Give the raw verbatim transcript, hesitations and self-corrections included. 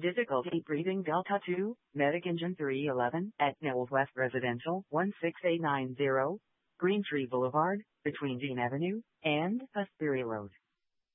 Difficulty breathing Delta two, Medic Engine three eleven, at Knowles West Residential, one six eight nine zero, Green Tree Boulevard, between Dean Avenue and Hesperia Road.